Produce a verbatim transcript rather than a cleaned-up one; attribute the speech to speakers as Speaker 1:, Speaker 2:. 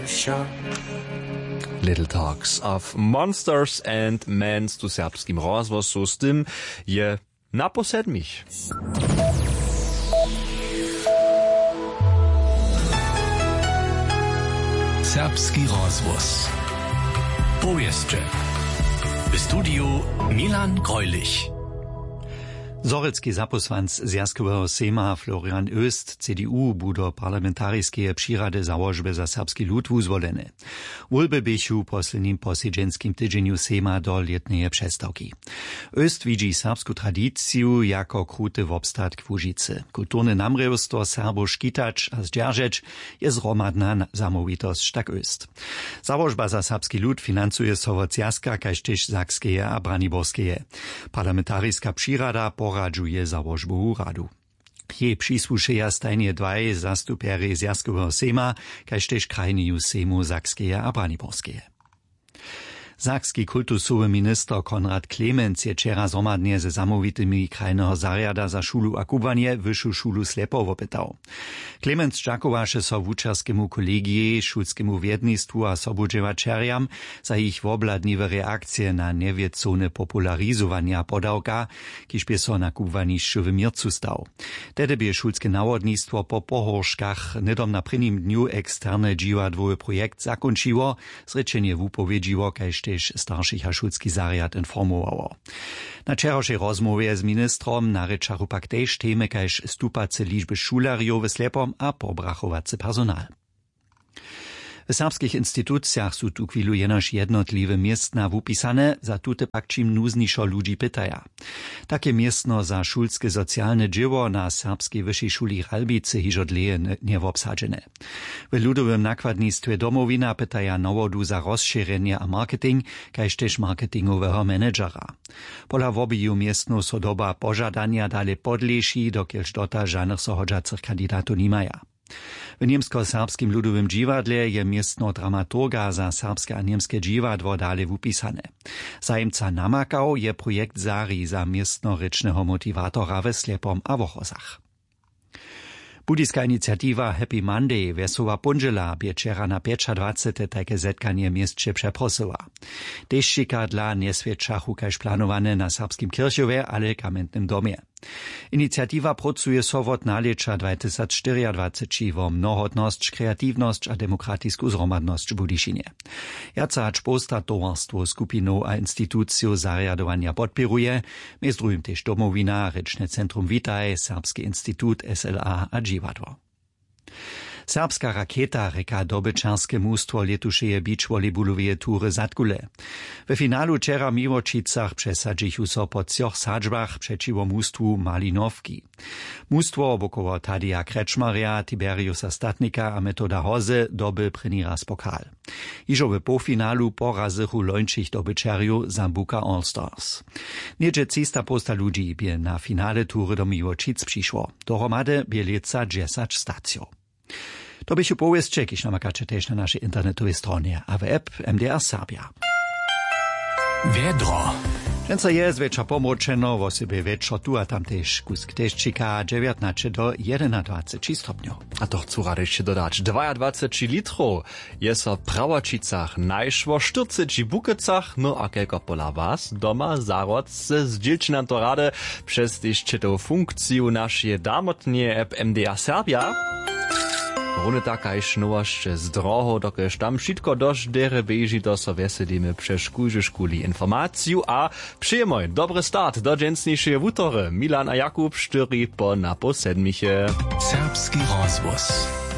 Speaker 1: Little Talks of Monsters and Men tu serbskim rozwosu z tym je na posedmich.
Speaker 2: Serbski rozwóz. Powieszcze. W studiu Milan Greulich.
Speaker 3: Zorecki zaposłanc Zjazkowego Sejma Florian Öst, C D U, bu do parlamentarijskie přirady założby za serbski lud wuzwoleny. Wolby bychu poslednim posiedzenskim tydzieniu Sejma do letneje przestawki. Öst widzi serbsku tradyciju jako kruty wobstatk w Łužicy. Kulturny namrewstwo Serbo škitać a zdźeržeć je zromadna zamówitość, tak Öst. Założba za serbski lud finansuje so od Zjazka, kaž tež Sakskeje a Braniborskeje. Parlamentarijska přirada poradžuje załožbu radu. Je přisłušeja stajnie dwaj zastupjery Zjazkowego Sejma, kaž tež krajniju Sejmu Sakskeje a Braniborskeje. Sakski kultusowy minister Konrad Klemens je wczera zhromadnie ze zamowitymi krajnego zariada za szulu a kubwanie wyższą szulu Slepowo pytał. Klemens dżakowaše so wučerskiemu kolegii, szulskiemu wiednictwu a sobudźewačerjam za ich wobladniwe reakcje na niewiedzone popularizowania podawka, kiż by so na kubwanišću w Mircu stał. Tedy by szulskie nawodnictwo po pohorškach nedom na prvním dniu eksterne džiwadłowy projekt zakończyło, zrečenie wupowiedziło, kaž tež starších a šulský zariad informowało. Na wczorajszej rozmowie z ministrom narečaru pak tež teme, kaž stupace liczby šularjów w Slepom a pobrachovace personal. W serbskich instytucjach są tu chwilu jenoż jednotliwe miestna wupisane, za tute pak czym nuzniszo ludzi pytaja. Takie miestno za szulskie socjalne dzieło na serbskiej wyższej szuli Ralbice hižo dleje niewobsadzene. W ludowym nakładnictwie domowina pytaja nowodu za rozszerzenie a marketing, kaž tež marketingowego menedżera. Pola wobiju miestno so doba pożadania dale podleši, dokielž dota żadnych sohodžacych kandidatów nimaja. W niemsko-serbskim ludowym džiwadle je miestno dramaturga za serbske a niemskie džiwadło dale wupisane. Zajemca namakał je projekt Zari za miestno-rycznego motivatora we Slepom a Wochosach. Buddhiska inicjatywa Happy Monday Wesoła Punžela bie wczera na dwadzieścia pięć takie zetkanie miestcze przeprosiła. Deszczyka dla nieswiedczachu kaž planowane na serbskim kirchjowie, ale kamentnym domie. Inicjatywa pracuje so od nalecza dwa tysiące cztery wo mnohotnosć, kreatywność a demokratisku zromadność w Budyšinie. Jaca hač posta towarstwo skupinu a instytucju zariadowania podpiruje, mez drugim tež domowina, Rečne centrum Vitaj, Serbski institut S L A a džiwadło. Serbska raketa reka dobyczarskie mustwo letušeje beach-volleyballowe tury Zadgule. We finalu wczera Miłočicach przesadzichu so po trzech sadźbach przeciwo mustwu Malinowki. Mustwo wokoło Tadija Krečmarja, Tiberiusa Statnika a Metoda Hoze doby první raz pokal. Iżo w półfinalu porazychu lończych dobyczarju Zambuca All Stars. Niedzie trzysta posta ludzi bie na finale tury do Miłočic przyszło. Dohromady bie leca dziesięć stacjo. To byście powiedzcie, kiż namakacie też na naszej internetowej stronie, a w app M D R Serbia.
Speaker 2: Wiedro.
Speaker 3: Często jest wieczor pomroczeno, wo sobie wieczor tu a tam też kusk deszczyka dziewiętnaście do jedenadvadsať stopňov.
Speaker 1: A to chcú rad ešte dodať. dwadzieścia dwa litrov je so v Prawočicach, najšvo štyridsať v Bukecach, no a kelko pola vás doma zarod se zdieľči nám to rade przez ešte tú funkciu našej damotnie app M D R Serbia. Rune takaj šnovašće z droho, dokež tam šitko dož dere beži, to so veselíme přeškúže škuli informaciju a přejemoj dobry start do dženstnejšie vútore. Milan a Jakub štyri po napo sedmiche.
Speaker 2: Serbski rozvoz.